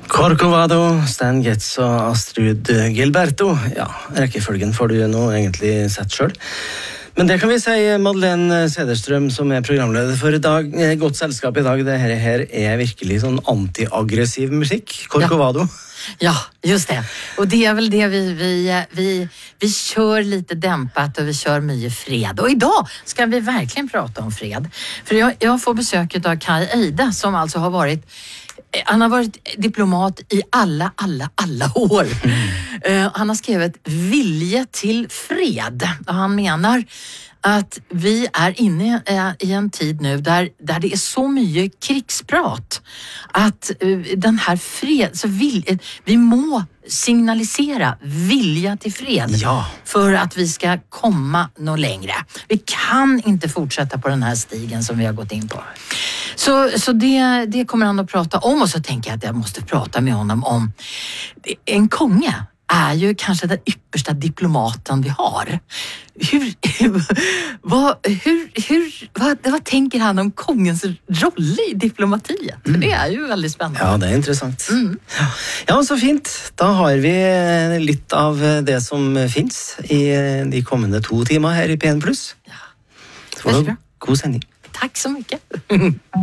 Corcovado, Stan Getz og Astrid Gilberto. Ja, rekkefølgen får du nå egentlig sett selv. Men det kan vi si, Madeleine Cederström, som er programleder for i dag. Godt selskap i dag. Det her er virkelig sånn anti-aggressiv musikk. Corcovado. Ja, just det. Och det är väl det vi kör lite dämpat och vi kör mycket fred. Och idag ska vi verkligen prata om fred. För jag får besök av Kai Eide som alltså har varit diplomat i alla år. Han har skrivit Vilje till fred. Och han menar att vi är inne i en tid nu där det är så mycket krigsprat att den här fred, så vi må signalisera vilja till fred för att vi ska komma nå längre. Vi kan inte fortsätta på den här stigen som vi har gått in på. Så det kommer han att prata om, och så tänker jag att jag måste prata med honom om en konge är ju kanske den yppersta diplomaten vi har. Vad tänker han om kongens roll i diplomatiet? För det är ju väldigt spännande. Ja, det är intressant. Ja, så fint. Då har vi lite av det som finns i de kommande 2 timmar här i PN+. Ja. Så god sändning. Tack så mycket.